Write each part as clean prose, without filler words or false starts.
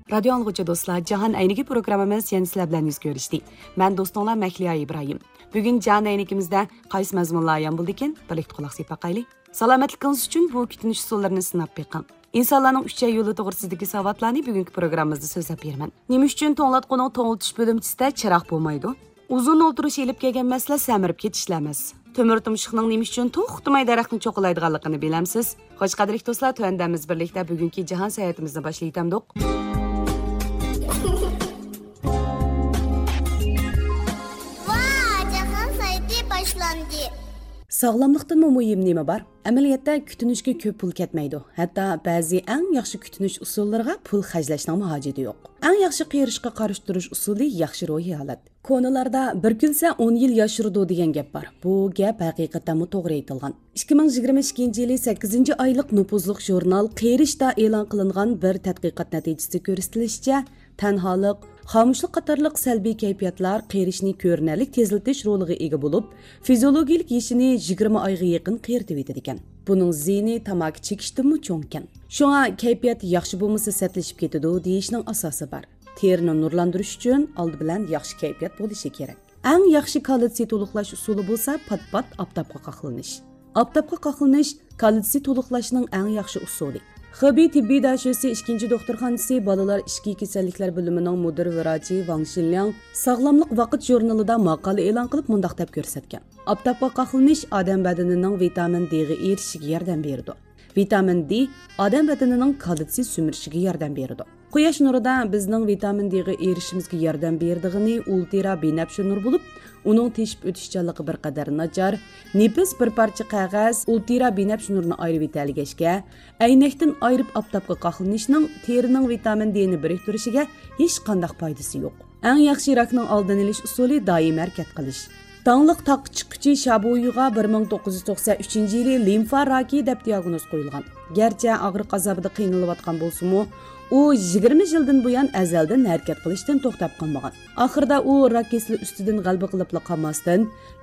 Radio anlıqçı dostlar, Cahan Əyniki programımız yeni sizlər bilan yüz görüşdü. Mən dostunlar Məkliya İbrahim. Bugün Cahan Əynikimizdə qaysı məzmunlar yan buldu ekan, birlikdə qulaq asıb baxaylı. Salomatligingiz uchun bu kutinish usullarini sinab beqing. İnsanlarning 3 yo'li to'g'risidagi savollarni bugungi programmamizda so'zlab beraman. Nima uchun to'nglatquning to'ng'itish bo'limchisida chiroq bo'lmaydi? Uzun o'tirish elib kelgan masala samirib ketishlar emas. Tömür tumshuqning nima uchun to'xtamay daraxtni cho'qilaydiganligini bilamsiz? Xo'sh qadrli do'stlar, to'yandamiz birlikda bugungi jahon sayohatimizni boshlaytamdiq. Sağlamlıqdan mühim nima bor? Amaliyotda kutinishga ko'p pul ketmaydi. Hatto ba'zi eng yaxshi kutinish usullariga pul xarjlashning hojati yo'q. Eng yaxshi qiyirishga qarshi turish usuli yaxshi ruhiy holat. Ko'nalarda bir kulsa 10 yil yashirdi degan gap bor. Bu gap haqiqatan to'g'ri aytilgan. 2022-yili 8-oylik nupuzliq jurnal Qiyirishda e'lon qilingan bir tadqiqot natijasida ko'rsatilishicha, tanholik, xamushlik qatorliq salbiy kayfiyatlar qiyirishni ko'rinarlik tezlatish roliga ega bo'lib, fiziologik yashini 20 oyga yaqin qiyiritib etadi ekan. Buning ziyni tamaki chekishdanmi cho'nkan. Shunga kayfiyat yaxshi bo'lmasa satlashib ketadi deyishning asosi bor. Terini nurlantirish uchun oldi bilan yaxshi kayfiyat bo'lishi kerak. Eng yaxshi kalsiy to'liqlash usuli bo'lsa pat-pat oftobga qoqilinish. Oftobga qoqilinish kalsiy to'liqlashning eng yaxshi usuli. Xibey tibbiy dashasi 2-doktorxonasi bolalar ishki kasalliklar bo'limining mudir vrachi Wang Xinliang sog'lomlik vaqt jurnalida maqola e'lon qilib mundaq deb ko'rsatgan. Oftobga qoqilinish odam badanining vitamin D ga erishishiga yordam beradi. Vitamin D odam badanining kalsiy sumirishiga yordam beradi. Quyosh nurida bizning vitamin D ga erishishimizga yordam berdigini ultra binafsha nur bo'lib, uning teshib o'tishchanligi bir qadar nachar. Nefis bir parcha qog'oz ultra binafsha nurni ayirib etilgashga, aynakdan ayirib oftobga qoqilishning terining vitamin D ni biriktirishiga hech qanday foydasi yo'q. Eng yaxshi rakning oldini olish usuli doim harakat qilish. Tanlıq taq chiqquchi Shaboyuga 1993-yili limfa raki deb diagnoz qo'yilgan. Garchi og'riq azobida qiynalayotgan bo'lsa-mu, u 20 yildan buyon azaldan harakat qilishdan to'xtab qolmagan. Oxirida u rak kasali ustidan g'alaba qilib qolmasdan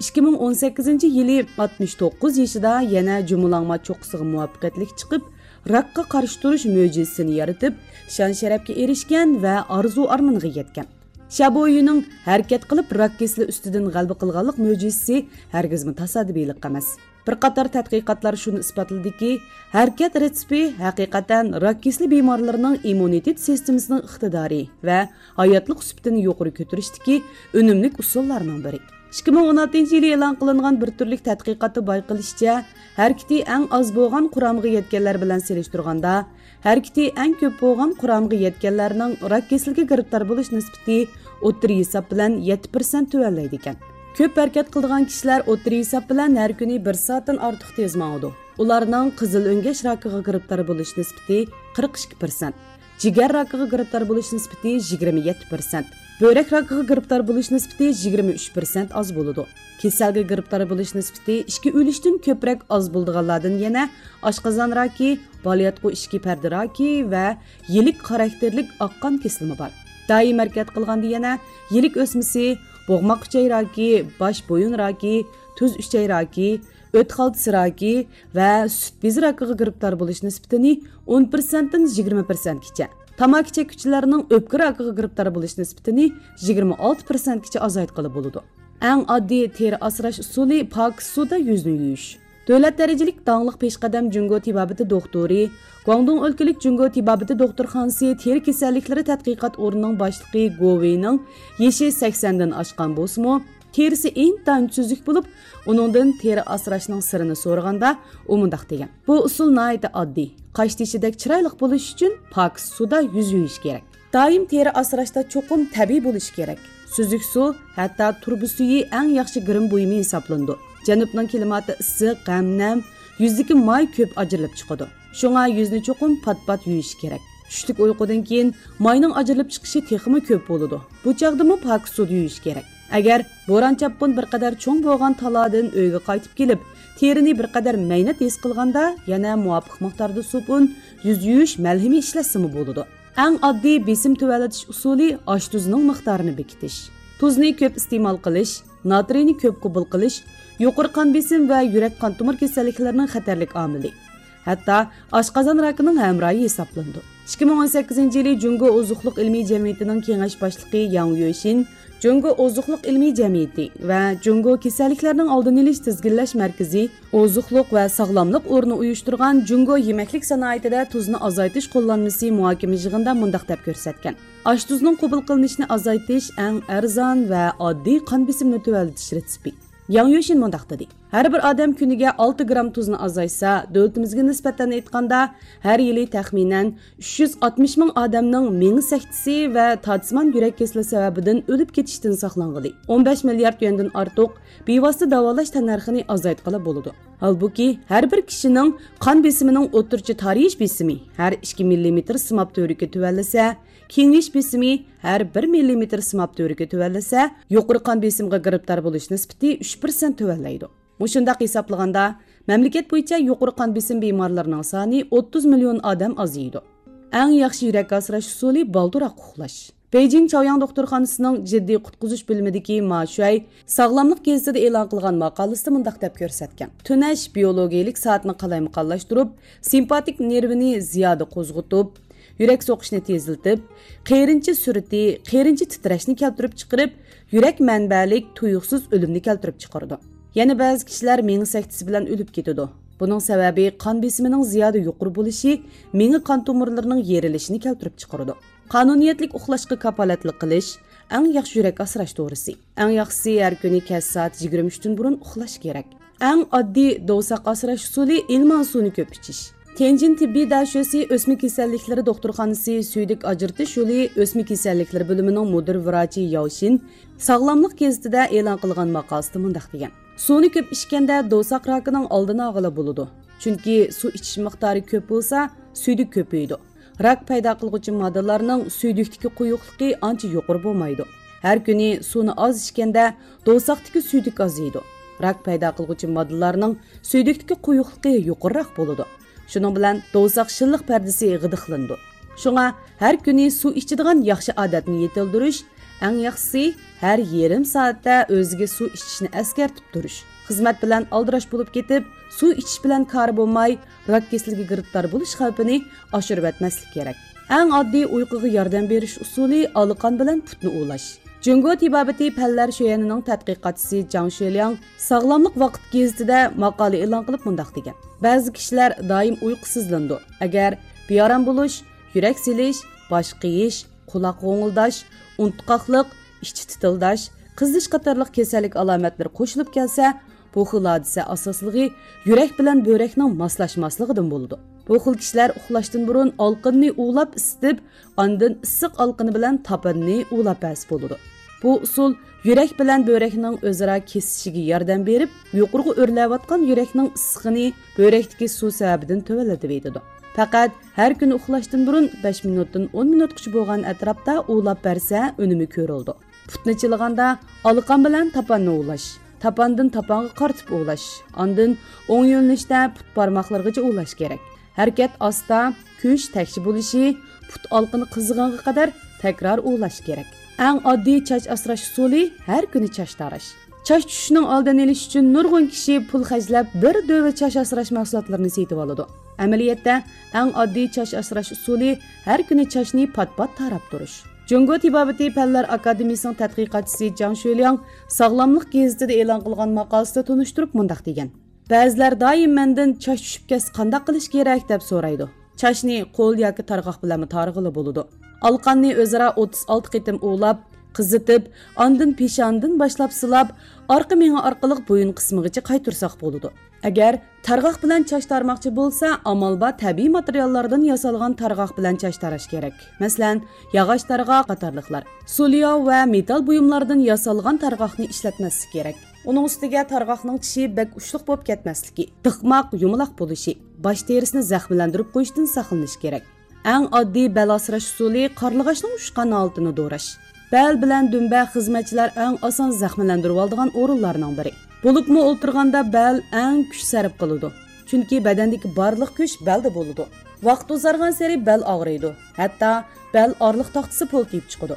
2018-yili 69 yoshida yana jumlanma cho'qqisiga muvaffaqiyatli chiqib, rakka qarshi turish mo'jizasini yaratib, shon-sharafga erishgan va orzu-armoniga yetgan. Shaboyuning harakat qilib rak kasali ustidan g'alaba qilganlik mo'jizasi hargizmi tasodifiylik emas. Bir qator tadqiqotlar shuni isbotladiki, harakat retsepti haqiqatan rak kasali bemorlarning immunitet sistemasining iqtidori va hayotlik sifatini yuqori ko'tarishdagi unumli usullarning biri. 2016-yili e'lon qilingan bir turlik tadqiqotda bayqilishicha, harakati eng oz bo'lgan quramga yetganlar bilan selishtirganda, harakati eng ko'p bo'lgan quramga yetganlarning rak kasaliga giribtor bo'lish nisbati o'ttiri hisob bilan 7% tuvallaydi ekan. Ko'p harakat qilgan kishilar o'ttiri hisob bilan har kuni 1 soatdan ortiq tez ma'udi. Ularning qizil o'ngash rakiga giribtor bo'lish nisbati 42%, jigar rakiga giribtor bo'lish nisbati 27%, böbrek rakiga giribtor bo'lish nisbati 23% oz bo'ladi. Kasalga giribtor bo'lish nisbati 2 o'lishdan ko'proq oz bo'lganlardan yana oshqozon raki, baliyatqu ishki parda raki va yilik xarakterlik oqqon kesilma bor. Doim harakat qilganda yana yilik o'smisi, bo'g'moq uchay raki, bosh bo'yin raki, tuz uchay raki, o't xaltisi raki va sut bezi rakiga giribtor bo'lish nisbatini 10% dan 20% gacha. Tamaki chekuvchilarning o'pka rakiga giribtor bo'lish nisbatini 26% gacha azaytqili bo'ladi. Eng oddiy teri asrash usuli pok suvda yuzni yuvish. Davlat darajalik dangliq peshqadam Jungo tibobati doktori, Guangdong o'lkalik Jungo tibobati doktorxonasi teri kasalliklari tadqiqot o'rnining boshlig'i Goveyning yashi 80 dan oshgan bo'lsa-mu, terisi intan tuzuk bo'lib, uningdan teri asrashning sirini so'raganda u mundaq degan. Bu usul nihoyat oddiy. Qosh teshidek chiroyli bo'lish uchun pok suvda yuz yuvish kerak. Doim teri asrashda cho'qim tabiiy bo'lish kerak. Suzuk suv, hatto turbi suvi eng yaxshi girim buyumi hisoblandi. Janubning klimati issiq, g'amnam, yuzdagi may ko'p ajralib chiqadi. Shunga yuzni cho'qim pat-pat yuvish kerak. Tushlik uyqudan keyin mayning ajralib chiqishi texmi ko'p bo'ladi. Bu chaqdimi pok suvda yuvish kerak. Agar bo'ron chapqin bir qadar cho'ng bo'lgan taladan uyga qaytib kelib, terini bir qadar maynat his qilganda, yana muvofiq miqdorda sopun yuz yuvish malhami ishlasimi bo'ladi. Eng oddiy besim tuvalatish usuli osh tuzining miqdorini bekitish. Tuzni ko'p iste'mol qilish, natriyni ko'p qabul qilish yuqori qon besim va yurak qon tomir kasalliklarining xatarlik omili. Hatto oshqozon rakining hamrohi hisoblanadi. 2018-yili Jungo Ozuqliq ilmiy jamiyatining kengash boshlig'i Yang Yueshin, Jungo Ozuqliq ilmiy jamiyati va Jungo kasalliklarning oldini olish tizginlash markazi ozuqliq va sog'lomlik o'rni uyushtirgan Jungo yemaklik sanoatida tuzni azaytish qo'llanmasi muhokama yig'inida mundaq deb ko'rsatgan. Osh tuzning qabul qilinishini azaytish eng arzon va oddiy qon besimini tuvallatish retsepti. Yang Yueshin mundaq dedi. Har bir odam kuniga 6 gram tuzni azaysa, davlatimizga nisbatan aytganda, har yili taxminan 360 ming odamning ming saktisi va tatsman yurak kasali sababidan o'lib ketishdan saqlanadi. 15 milliard yuandan ortiq bevosita davolash tannarxini azaytqili bo'ladi. Halbuki har bir kishining qon besimining o'rtacha tarixiy besimi har 2 mm simab to'riga tuvallasa, kengish besimi har 1 mm simab to'riga tuvallasa, yuqori qon besimga giribtor bo'lish nisbati 3% tuvallaydi. Mushundaq hisoblaganda, mamlakat bo'yicha yuqori qon besim bemorlarining soni 30 million odam aziydi. Eng yaxshi yurak asrash usuli balduroq uxlash. Beijing Chaoyang doktorxonasining jiddiy qutqizish bo'limidagi Ma Shuay sog'lomlik gazetida e'lon qilgan maqolasida mundaq deb ko'rsatgan. Tunash biologiyalik soatni qalaymiqonlashtirib, simpatik nervini ziyoda qo'zg'atib, yurak so'qishni tezlatib, qeyrinchi surati, qeyrinchi titrashni keltirib chiqarib, yurak manbalik tuyuqsiz o'limni keltirib chiqardi. Yana ba'zi kishilar mengi saktisi bilan o'lib ketadi. Buning sababi qon besimining ziyoda yuqori bo'lishi mengi qon tomirlarining yerilishini keltirib chiqardi. Qonuniyatlik uxlashga kapolatlik qilish eng yaxshi yurak asrash to'g'risi. Eng yaxshisi har kuni kech soat 23 dan burun uxlash kerak. Eng oddiy dovsaq asrash usuli ilman suvni ko'p ichish. Tianjin tibbiy dashasi o'smik kasalliklari doktorxonasi suydik ajratish yo'li o'smik kasalliklari bo'limining mudir vrachi Yaoshin sog'lomlik gazetida e'lon qilgan maqolasida mundaq degan. Suvni ko'p ichganda dovsaq rakining oldini olg'ili bo'ladi. Chunki suv ichish miqdori ko'p bo'lsa, suydik ko'payadi. Rak paydo qiluvchi moddalarning suydikdagi quyuqligi ancha yuqori bo'lmaydi. Har kuni suvni oz ichganda dovsaqdagi suydik aziydi. Rak paydo qiluvchi moddalarning suydikdagi quyuqligi yuqoriroq bo'ladi. Shuning bilan dovsaq shilliq pardasi g'idiqlandi. Shunga har kuni suv ichadigan yaxshi odatni yetildirish, eng yaxshisi har yarim soatda o'ziga suv ichishni eskartib turish. Xizmat bilan aldirash bo'lib ketib, suv ichish bilan kar bo'lmay, rak kasaliga giribtor bo'lish xavfini oshirib etmaslik kerak. Eng oddiy uyquga yordam berish usuli oliqon bilan putni ulash. Jungo tibabati fanlar sho'yanining tadqiqotchisi Zhang Shuiliang sog'lomlik vaqt gazetida maqola e'lon qilib mundaq degan. Ba'zi kishilar doim uyqusizlandi. Agar beorom bo'lish, yurak silish, bosh qiyish, quloq g'o'ngildash, unutqoqlik, ichki titildash, qizish qatorliq kasallik alomatlari qo'shilib kelsa, bu xil hodisa asosligi yurak bilan börekning moslashmasligidan bo'ladi. Bu xil kishilar uxlashdan burun olqinni ulab isitib, ondan issiq olqini bilan tapanni ulab bas bo'ladi. Bu usul yurak bilan börekning o'zaro kesishiga yordam berib, yuqoriga o'rlayotgan yurakning issiqini börekdagi suv sababidan to'valadi deydi. Faqat har kuni uxlashdan burun 5 minutdan 10 minutgacha bo'lgan atrofda ulab bersa, unumi ko'rildi. Putni chilganda oliqon bilan tapanni ulash. Tapandan tapanga qartib ulash. Ondan o'ng yo'nalishda put barmoqlargacha ulash kerak. Harakat asta, kuch takshi bo'lishi, put olqini qizig'anga qadar takror ulash kerak. Eng oddiy chach asrash usuli har kuni chach tarash. Chach tushishining oldini olish uchun nurg'un kishi pul xarjlab bir dova chach asrash mahsulotlarini sotib oladi. Amaliyotda eng oddiy chach asrash usuli har kuni chachni pat-pat tarab turish. Jungo Tibabati Fanlar Akademiyasining tadqiqotchisi Zhang Shuiliang sog'lomlik gazetida e'lon qilgan maqolasida tunishtirib mundaq degan. Ba'zilar doim mendan chach tushib ketsa qanday qilish kerak deb so'raydi. Chachni qo'l yoki targ'oq bilan targ'ili bo'ladi. Alqonni o'zaro 36 qitim ulab, qizitib, ondan peshondan boshlab silab, orqa miya orqali bo'yin qismigacha qaytirsak bo'ladi. Agar targ'oq bilan chach tarmoqchi bo'lsa, amalba tabiiy materiallardan yasalgan targ'oq bilan chach tarash kerak. Masalan, yog'och targ'oq qatorliqlar. Sulyo va metal buyumlardan yasalgan targ'oqni ishlatmaslik kerak. Uning ustiga targ'oqning tishi bak ushliq bo'lib ketmasligi, tiqmoq, yumaloq bo'lishi, bosh terisini zaxmlantirib qo'yishdan saqlanish kerak. Eng oddiy bel asrash usuli qarlig'ashning ushqan altini do'rash. Bel bilan dumba xizmatchilar eng oson zaxmlantirib oladigan o'rinlarning biri. Bo'libmi o'ltirganda bel eng kuch sarf qiladi. Chunki badandagi barliq kuch belda bo'ladi. Vaqt o'zargan sari bel og'riydi. Hatto bel orliq taxtisi poltib chiqadi.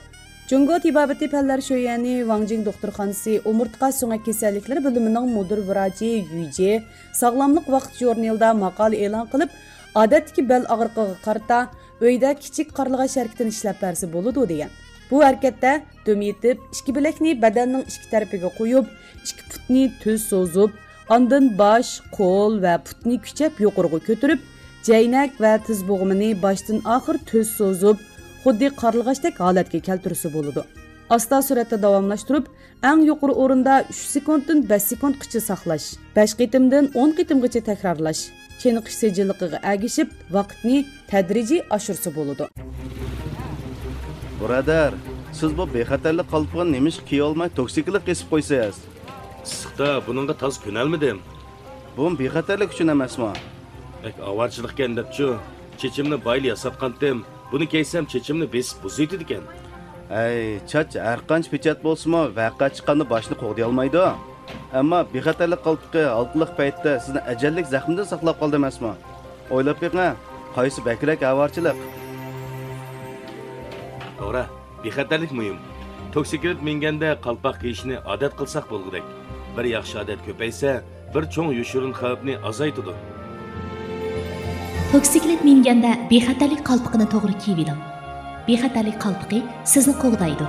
Jungo Tibabati Fanlar Shoyani Wangjing doktorxonasi umurtqa so'ngak kasalliklari bo'limining mudir vrachi Yuji sog'lomlik vaqt jurnalida maqola e'lon qilib, odatdagi bel og'riqiga qarata uyda kichik qarlig'ash harakatini ishlab bersa bo'ladi degan. Bu harakatda dum yetib, ikki bilakni badanning ikki tarafiga qo'yib, ikki putni tuz so'zib, ondan bosh, qo'l va putni kuchab yuqoriga ko'tarib, jaynak va tiz bo'g'imini boshdan oxir tuz so'zib, xuddi qarlig'ashdek holatga keltirsa bo'ladi. Asta suratda davomlashtirib, eng yuqori o'rinda 3 sekunddan 5 sekundgacha saqlash, 5 qitimdan 10 qitimgacha takrorlash. Cheniqish sejilligiga agishib, vaqtni tadrijiy oshirsa bo'ladi. Birodar, siz bu bexatarlik qalpini nemish kiy olmay toksiklik qesib qo'ysangiz. Issiqda buningga toz ko'nalmidim. Bu bexatarlik uchun emasmi? Avarchilikkan debchu, chechimni bayli yasatqandim. Buni keysam chechimni besib buzaydi ekan. Ay, chach har qancha pechat bo'lsa-mu, vaqa chiqqanni boshni qo'g'day olmaydi. Ammo bexatarlik qalpqi oltliq paytda sizni ajallik zaxmdan saqlab qoldi emasmi? O'ylab beqing, qaysi bakrak avarchilik? To'g'ri, bexatarlik muhim. Toksiklik minganda qalpoq kiyishni odat qilsak bo'lgudek. Bir yaxshi odat ko'paysa, bir cho'ng yoshirin xavfni azaytadi. Toksiklik minganda bexatarlik qalpoqini to'g'ri kiyib oling. Bexatarlik qalpoqi sizni qo'g'daydi.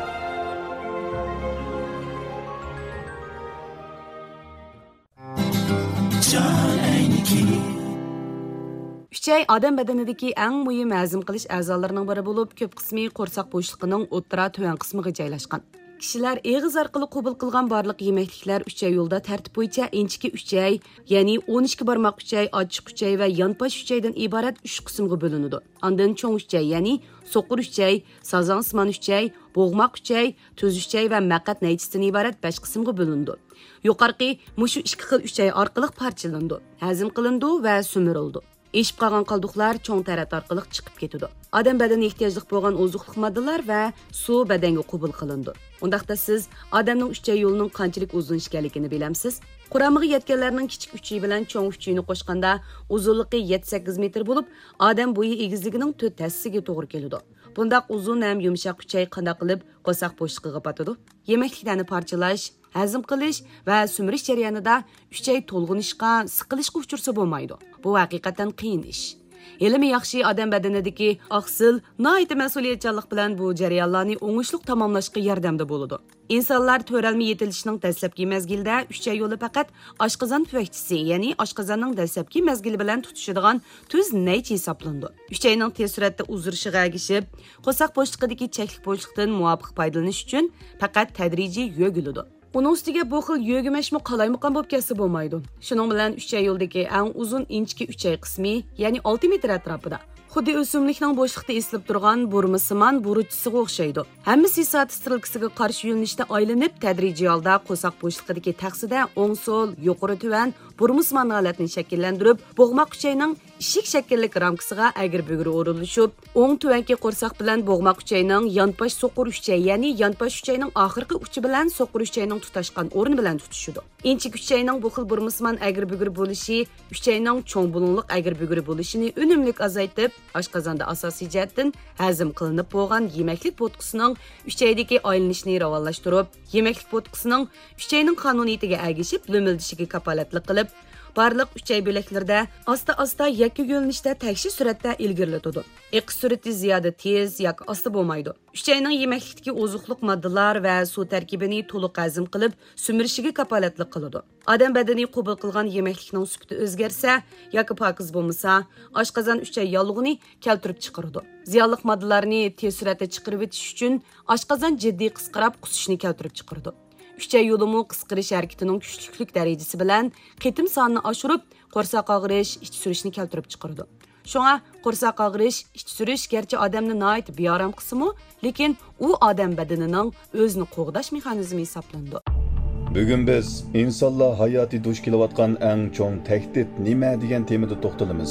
3 ay odam badanidagi eng muhim hazm qilish a'zolarining biri bo'lib, ko'p qismi qo'rsoq bo'shliqining o'ttira tuvan qismiga joylashgan. Kishilar eg'iz orqali qabul qilgan barliq yemekliklar 3 ay yo'lda tartib bo'yicha inchiki 3 ay, ya'ni 12 barmoq 3 ay, ochiq 3 ay va yonpash 3 aydan iborat 3 qismga bo'linadi. Ondan cho'ng 3 ay, ya'ni so'qir 3 ay, sazonsman 3 ay, bo'g'moq 3 ay, tuz 3 ay va maqat naychisidan iborat 5 qismga bo'linadi. Yuqorqi mushu 2 xil 3 ay orqali parchalandi, hazm qilindi va sumirildi. Eshib qolgan qalduqlar cho'ng tarat orqali chiqib ketadi. Odam badaniga ehtiyojli bo'lgan ozuqlik moddalar va suv badanga qabul qilindi. Undaqda siz odamning 3 ay yo'lining qanchalik uzun ekanligini bilamsiz? Quramiga yetganlarning kichik 3 ay bilan cho'ng 3 ayni qo'shganda uzunligi 7-8 metr bo'lib, odam bo'yi egizligining 4 tassiga to'g'ri keladi. Bundaq uzun ham yumshoq 3 ay qanday qilib qo'saq bo'shligiga patadi? Yemekliklarni parchalash, hazm qilish va sumirish jarayonida 3 ay to'lg'inishga, siqilishga uchursa bo'lmaydi. Bu haqiqatan qiyin ish. Elmi yaxshi odam badanidagi oqsil, noyat mas'uliyatchanlik bilan bu jarayonlarni o'ngishli tamomlashga yordamda bo'ladi. İnsanlar törəlmə yetilishining dastlabki mezgilda 3 ay yo'li faqat oshqozon pufakchisi, ya'ni oshqozonning dastlabki mezgili bilan tutishadigan tuz naychi hisoblandi. 3 ayning tez suratda uzurishiga agishib, qo'saq bo'shliqidagi cheklik bo'shliqdan muvofiq foydalanish uchun faqat tadrijiy yo'giladi. Uning ustiga bu xil yo'gimashmi qalaymaqon bo'lib kelsa bo'lmaydi. Shuning bilan 3 ay yo'ldagi eng uzun inchki 3 ay qismi, ya'ni 6 metr atrofida xuddi o'simlikning bo'shliqda esilib turgan burmasimon buruchisiga o'xshaydi. Hammasi soat strelkasiga qarshi yo'nalishda aylanib, tadrijiy holda qo'saq bo'shliqidagi taqsida o'ng so'l, yuqori tuvan burmasimon holatini shakllantirib, bo'g'moq uchayning ishik shaklli ramkasiga agir-bugir o'rilishib, o'ng tuvanki qo'rsoq bilan bo'g'moq uchayning yonpash so'qir uchay, ya'ni yonpash uchayning oxirgi uchi bilan so'qir uchayning tutashgan o'rni bilan tutishidi. Inchik uchayning bu xil burmasimon agir-bugir bo'lishi uchayning cho'ng bulunliq agir-bugir bo'lishini unumli azaytib, oshqozonda asosiy jihatdan hazm qilinib bo'lgan yemeklik bo'tqisining 3 aydagi aylanishini ravonlashtirib, yemeklik bo'tqisining 3 ayning qonuniyatiga agishib, lo'mildishiga kapolatlik qilib, barliq 3 ay bo'laklarida asta-asta yakka yo'nalishda tagshi suratda ilgirlatadi. Eqish surati ziyoda tez yoki asta bo'lmaydi. 3 ayning yemeklikdagi ozuqliq moddalar va suv tarkibini to'liq hazm qilib, sumirishiga kapolatlik qiladi. Odam badani qabul qilgan yemeklikning sifati o'zgarsa yoki pokiz bo'lmasa, oshqozon 3 ay yolg'ini keltirib chiqaradi. Ziyonli moddalarni tez suratda chiqarib o'tish uchun oshqozon jiddiy qisqarib, qusishni keltirib chiqaradi. 3 ay yo'limi qisqarish harakatining kuchlilik darajasi bilan qitim sonini oshirib, qo'rsoq og'rish, ich surishni keltirib chiqaradi. Shunga qo'rsoq og'rish, ich surish garchi odamni noyat beorom qismi, lekin u odam badanining o'zini qo'g'dash mexanizmi hisoblandi. Bugun biz insonlar hayoti duch kelayotgan eng cho'ng tahdid nima degan temada to'xtalamiz.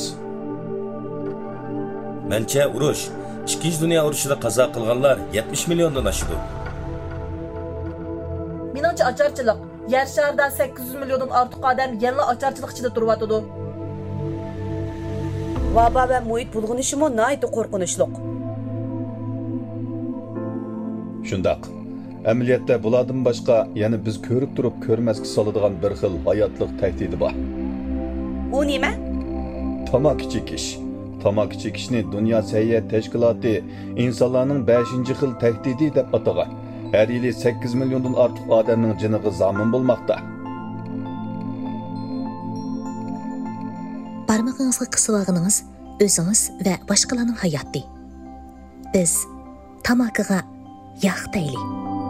Mencha urush, Ikkinchi dunyo urushida qazo qilganlar 70 milliondan oshdi. Meningcha ocharchilik. Yer sharida 800 milliondan ortiq odam yana ocharchilik ichida turyotidi. Vaba va muhit bulg'unishimi noyat qo'rqinchli. Shundaq. Amaliyotda bulardan boshqa yana biz ko'rib turib ko'rmasga soladigan bir xil hayotlik tahdidi bor. U nima? Tamaki chekish. Tamaki chekishni Dunyo səhiyyə təşkilatı insonlarning 5-xil tahdidi deb atagan. Her yili 8 milyondan ortiq odamning jiniga zomin bo'lmoqda. Barmog'ingizga qisib olganingiz o'zingiz va boshqalarning hayoti. Biz tamakiga yoq deylik.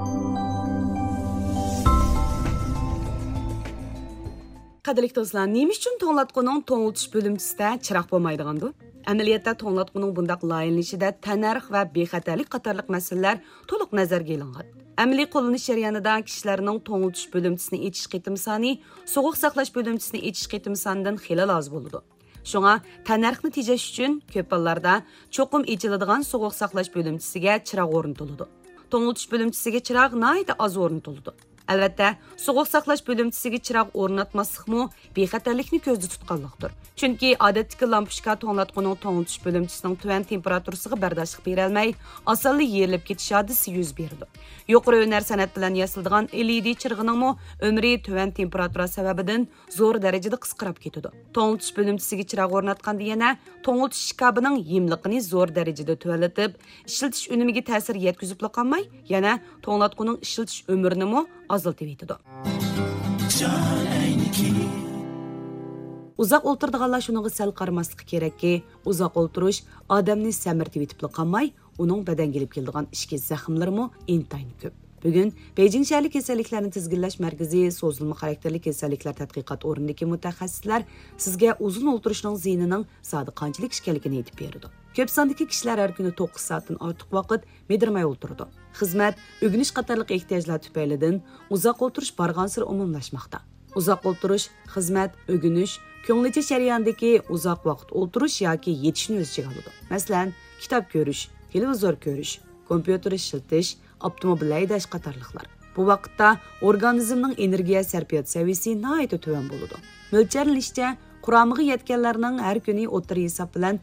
Qadrli do'stlar, nima uchun to'nglatquning to'ngiltish bo'limchisida chiroq bo'lmaydigandu? Amaliyotda to'nglatquning bundaq loyihalanishida tanarx va bexatarlik qatorliq masalalar to'liq nazarga olingan. Amaliy qo'llanish jarayonida kishilarning to'ngiltish bo'limchisini echish qitim soni so'g'uq saqlash bo'limchisini echish qitim sonidan xilal oz bo'ladi. Shunga tanarxni tejash uchun ko'p hollarda cho'qim echiladigan so'g'uq saqlash bo'limchisiga chiroq o'rnatiladi. To'ngiltish bo'limchisiga chiroq nihoyatda oz o'rnatiladi. Albatta, so'g'uq saqlash bo'limchisiga chiroq o'rnatmaslikmi bexatarlikni ko'zda tutganlikdir. Chunki odatdagi lampochka to'nglatquning to'ngiltish bo'limchisining tuvan temperaturasiga bardoshlik bera olmay, osonlik yerilib ketish hodisi yuz berdi. Yuqori hunar san'at bilan yasaladigan LED chirg'iningmi umri tuvan temperatura sababidan zo'r darajada qisqarib ketadi. To'ngiltish bo'limchisiga chiroq o'rnatganda yana to'ngiltish shkabining yemliqini zo'r darajada tuvalatib, ishiltish unimiga ta'sir yetkazib qolmay, yana to'nglatquning ishiltish umrini azaltib etadi. Uzoq o'ltirdiganlar shuniga sal qaramaslik kerakki, uzoq o'ltirish odamni samirtib etib qolmay, uning badanga kelib keladigan ishki zaxmlarimi intayin ko'p. Bugun Beijing shahar kasalliklarni tizginlash markazi so'zilma xarakterli kasalliklar tadqiqot o'rnidagi mutaxassislar sizga uzun o'ltirishning ziynining sodi qanchalik ekanligini aytib berdi. Ko'p sondagi kishilar har kuni 9 soatdan ortiq vaqt medirmay o'ltirdi. Xizmat, o'g'inish qatorliq ehtiyojlar tufaylidan uzoq o'ltirish barg'ansir umumlashmoqda. Uzoq o'ltirish, xizmat, o'g'inish, ko'ngilchi jarayondagi uzoq vaqt o'ltirish yoki yetishni o'z ichiga oladi. Masalan, kitob ko'rish, televizor ko'rish, kompyuter ishlatish, avtomobil haydash qatorliqlar. Bu vaqtda organizmning energiya sarfiyot saviyasi nihoyatda tuvan bo'ladi. Mo'ljallanishcha Quramiga yetganlarning har kuni o'tir hisob bilan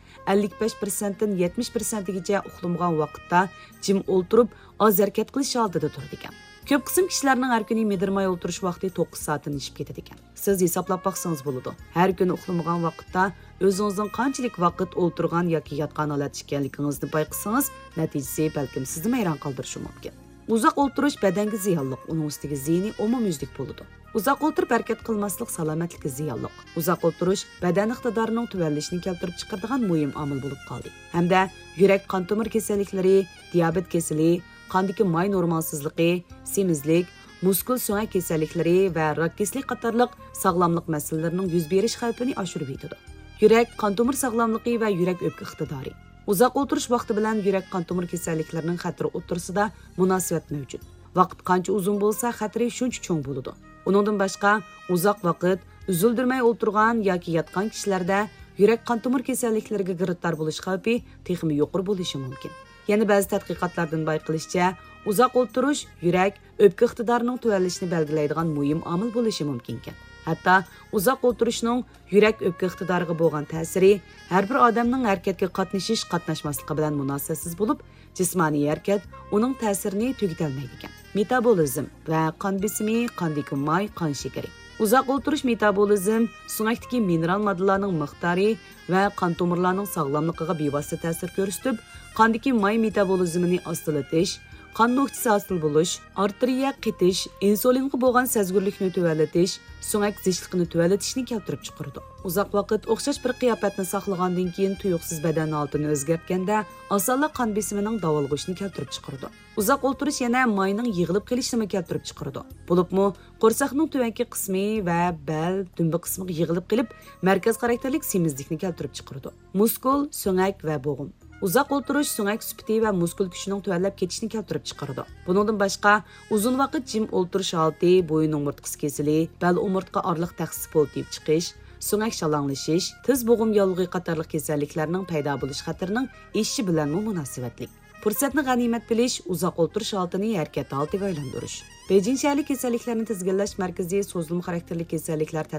55% dan 70% gacha uxlamagan vaqtda jim o'ltirib, oz harakat qilish oldida turadi ekan. Ko'p qism kishilarning har kuni medirmay o'tirish vaqti 9 soatdan ishib ketadi ekan. Siz hisoblab baqsangiz bo'ladi. Har kuni uxlamagan vaqtda o'zingizning qanchalik vaqt o'ltirgan yoki yotgan holat ekanligingizni bayqasangiz, natijasi balkim sizni hayron qoldirishi mumkin. Uzoq o'ltirish badanga ziyonliq, uning ustiga ziyni umumyuzlik bo'ladi. Uzoq o'tirib harakat qilmaslik salomatlikka ziyonliq. Uzoq o'tirish badan iqtidorining tuvanlashini keltirib chiqaradigan muhim omil bo'lib qoldi. Hamda yurak qon tomir kasalliklari, diabet kasali, qondagi may normalsizligi, semizlik, muskul so'ngak kasalliklari va rak kasallik qatorliq sog'lomlik masalalarining yuz berish xavfini oshirib yetadi. Yurak qon tomir sog'lomligi va yurak o'pka iqtidori. Uzoq o'tirish vaqti bilan yurak qon tomir kasalliklarining xatri o'rtasida munosabat mavjud. Vaqt qancha uzun bo'lsa, xatri shuncha cho'ng bo'ladi. Uningdan boshqa, uzoq vaqt uzildirmay o'tirgan yoki yotgan kishilarda yurak qon tomir kasalliklariga giriftor bo'lish xavfi texmi yuqori bo'lishi mumkin. Yana ba'zi tadqiqotlardan bayqilishicha, uzoq o'tirish yurak o'pka iqtidorining tuvanlashini belgilaydigan muhim omil bo'lishi mumkin ekan. Hatto uzoq o'tirishning yurak o'pka iqtidoriga bo'lgan ta'siri har bir odamning harakatga qatnashmasligi bilan munosabatsiz bo'lib, jismoniy harakat uning ta'sirini tugatolmaydi ekan. Metabolizm va qon besimi, qondagi may, qon shakari. Uzoq o'tirish metabolizm, so'ngakdagi mineral moddalarning miqdori va qon tomirlarining sog'lomligiga bevosita ta'sir ko'rsatib, qondagi may metabolizmini ostilatish, qon nuqtasi hosil bo'lish, arteriya qetish, insulinga bo'lgan sezgurlikni tuvalatish, so'ngak zishliqni tuvalatishni keltirib chiqaradi. Uzoq vaqt o'xshash bir qiyofatni saqlagandan keyin tuyuqsiz badan holatini o'zgartganda, osonla qon besimining davolg'ishni keltirib chiqaradi. Uzoq o'tirish yana mayning yig'ilib kelishini keltirib chiqaradi. Bo'libmi, qo'rsaqning tuvanki qismi va bel, dumba qismiga yig'ilib kelib, markaz xarakterlik semizlikni keltirib chiqaradi. Muskul, so'ngak va bo'g'im. Uzoq o'tirish so'ngak sufiti va muskul kuchining tuvanlab ketishini keltirib chiqaradi. Buningdan boshqa, uzun vaqt jim o'ltirish holati, bo'yin umurtqasi kesili, bel umurtqa orliq taxsis bo'lib chiqish, so'ngak shalanglashish, tiz bo'g'im yolg'i qatorliq kasalliklarning paydo bo'lish xatarining eshishi bilan munosabatli. Fursatni g'animat bilish, uzoq o'tirish holatini harakat holatiga aylantirish. Beijing shahar kasalliklarni tizginlash markazi so'zilma xarakterli kasalliklar